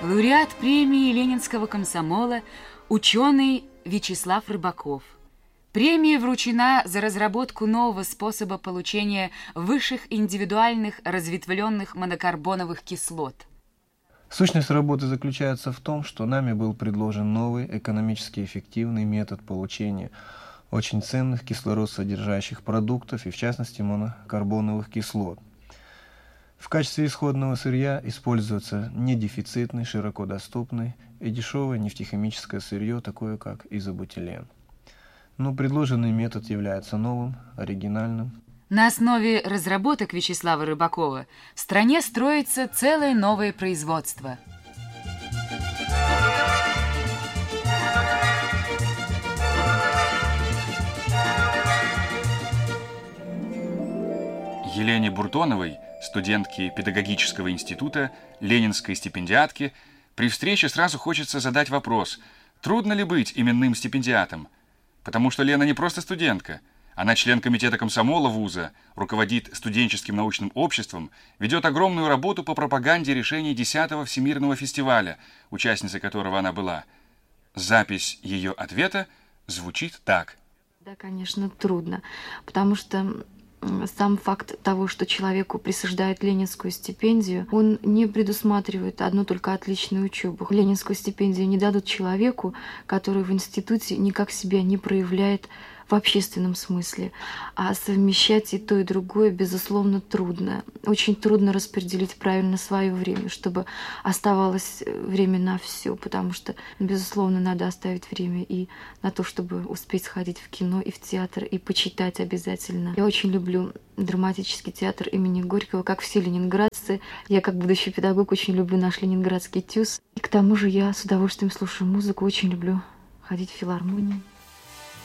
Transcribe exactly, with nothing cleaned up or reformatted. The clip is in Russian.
Лауреат премии Ленинского комсомола, ученый Вячеслав Рыбаков. Премия вручена за разработку нового способа получения высших индивидуальных разветвленных монокарбоновых кислот. Сущность работы заключается в том, что нами был предложен новый, экономически эффективный метод получения очень ценных кислород-содержащих продуктов и, в частности, монокарбоновых кислот. В качестве исходного сырья используется недефицитный, широко доступный и дешевое нефтехимическое сырье, такое как изобутилен. Но предложенный метод является новым, оригинальным. На основе разработок Вячеслава Рыбакова в стране строится целое новое производство. Елене Буртоновой, студентке педагогического института, ленинской стипендиатке, при встрече сразу хочется задать вопрос, трудно ли быть именным стипендиатом? Потому что Лена не просто студентка. Она член комитета комсомола вуза, руководит студенческим научным обществом, ведет огромную работу по пропаганде решений десятого Всемирного фестиваля, участницей которого она была. Запись ее ответа звучит так. Да, конечно, трудно, потому что сам факт того, что человеку присуждают ленинскую стипендию, он не предусматривает одну только отличную учебу. Ленинскую стипендию не дадут человеку, который в институте никак себя не проявляет в общественном смысле. А совмещать и то, и другое, безусловно, трудно. Очень трудно распределить правильно свое время, чтобы оставалось время на все, потому что, безусловно, надо оставить время и на то, чтобы успеть сходить в кино и в театр, и почитать обязательно. Я очень люблю драматический театр имени Горького, как все ленинградцы. Я, как будущий педагог, очень люблю наш ленинградский ТЮЗ. И к тому же я с удовольствием слушаю музыку, очень люблю ходить в филармонию.